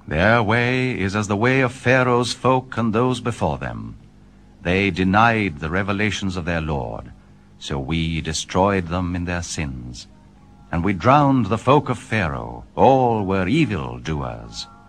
Their way is as the way of Pharaoh's folk and those before them. They denied the revelations of their Lord, so we destroyed them in their sins. And we drowned the folk of Pharaoh, all were evil doers.